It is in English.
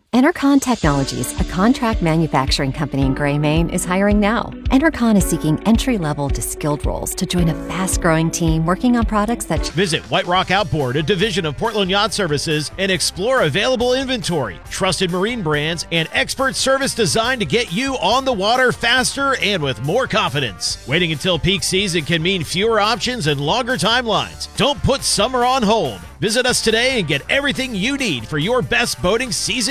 Enercon Technologies, a contract manufacturing company in Gray, Maine, is hiring now. Enercon is seeking entry-level to skilled roles to join a fast-growing team working on products that... Visit White Rock Outboard, a division of Portland Yacht Services, and explore available inventory, trusted marine brands, and expert service designed to get you on the water faster and with more confidence. Waiting until peak season can mean fewer options and longer timelines. Don't put summer on hold. Visit us today and get everything you need for your best boating season